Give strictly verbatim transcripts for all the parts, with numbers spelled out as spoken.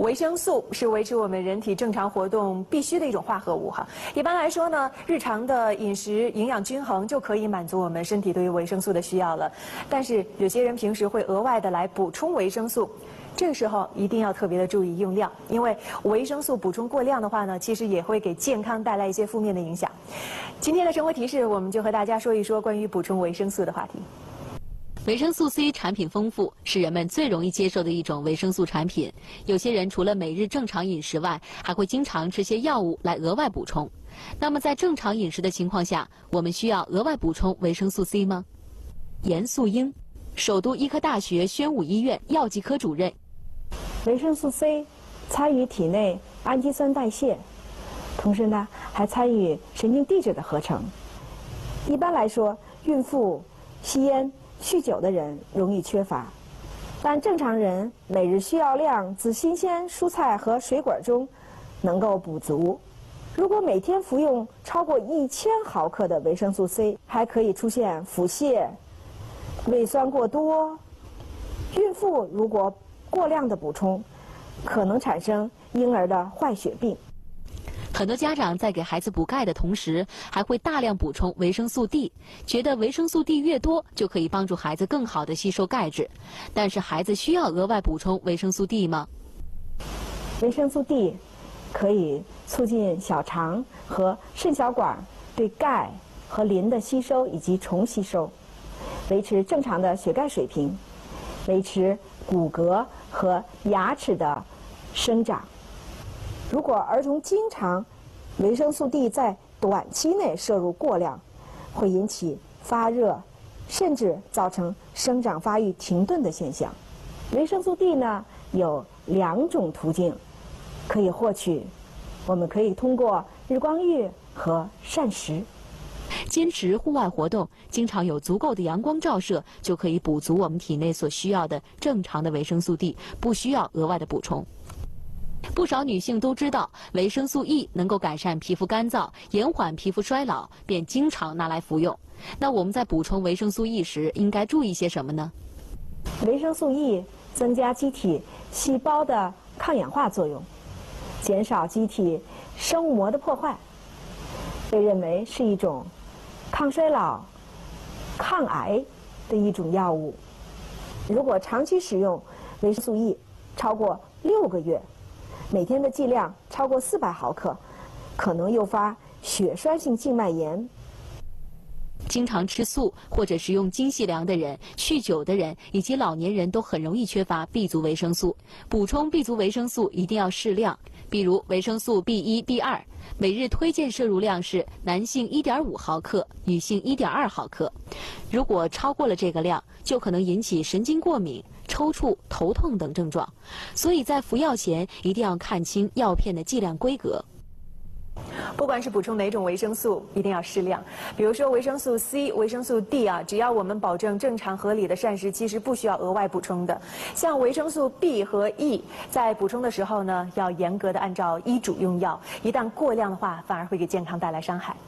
维生素是维持我们人体正常活动必须的一种化合物哈。一般来说呢，日常的饮食营养均衡就可以满足我们身体对于维生素的需要了。但是有些人平时会额外的来补充维生素，这个时候一定要特别的注意用量，因为维生素补充过量的话呢，其实也会给健康带来一些负面的影响。今天的生活提示，我们就和大家说一说关于补充维生素的话题。 维生素 C 产品丰富，是人们最容易接受的一种维生素产品。有些人除了每日正常饮食外，还会经常吃些药物来额外补充。那么在正常饮食的情况下，我们需要额外补充维生素 C 吗？严素英，首都医科大学宣武医院药剂科主任。 维生素 C 参与体内氨基酸代谢，同时呢还参与神经递质的合成。一般来说，孕妇、吸烟、酗酒的人容易缺乏，但正常人每日需要量自新鲜蔬菜和水果中能够补足。如果每天服用超过一千毫克的维生素 C， 还可以出现腹泻、胃酸过多。孕妇如果过量的补充，可能产生婴儿的坏血病。 很多家长在给孩子补钙的同时，还会大量补充维生素 D， 觉得维生素 D 越多就可以帮助孩子更好地吸收钙质。但是孩子需要额外补充维生素 D 吗？ 维生素 D 可以促进小肠和肾小管对钙和磷的吸收以及重吸收，维持正常的血钙水平，维持骨骼和牙齿的生长。如果儿童经常维生素 D 在短期内摄入过量，会引起发热，甚至造成生长发育停顿的现象。维生素 D 呢有两种途径可以获取，我们可以通过日光浴和膳食。 坚持户外活动，经常有足够的阳光照射，就可以补足我们体内所需要的正常的维生素 D， 不需要额外的补充。不少女性都知道维生素 E 能够改善皮肤干燥，延缓皮肤衰老，便经常拿来服用。那我们在补充维生素 E 时，应该注意些什么呢？ 维生素 E 增加机体细胞的抗氧化作用，减少机体生物膜的破坏，被认为是一种抗衰老、抗癌的一种药物。如果长期使用维生素 E 超过六个月，每天的剂量超过四百毫克，可能诱发血栓性静脉炎。 经常吃素或者食用精细粮的人、酗酒的人以及老年人都很容易缺乏 B 族维生素。补充 B 族维生素一定要适量，比如维生素 B 一、B 二，每日推荐摄入量是男性 一点五毫克，女性 一点二毫克。如果超过了这个量，就可能引起神经过敏、抽搐、头痛等症状。所以在服药前一定要看清药片的剂量规格。 不管是补充哪种维生素，一定要适量。比如说维生素 C、维生素 D 啊，只要我们保证正常合理的膳食，其实不需要额外补充的。像维生素 B 和 E， 在补充的时候呢，要严格的按照医嘱用药，一旦过量的话，反而会给健康带来伤害。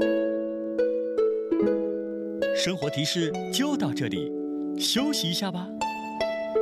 生活提示就到这里，休息一下吧。